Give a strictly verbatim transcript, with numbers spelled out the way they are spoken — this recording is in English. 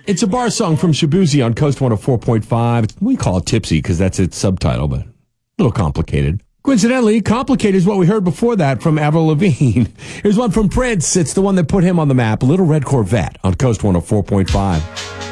It's a bar song from Shabuzi on Coast one oh four point five. We call it Tipsy because that's its subtitle, but a little complicated. Coincidentally, complicated is what we heard before that from Avril Lavigne. Here's one from Prince. It's the one that put him on the map, Little Red Corvette on Coast one oh four point five.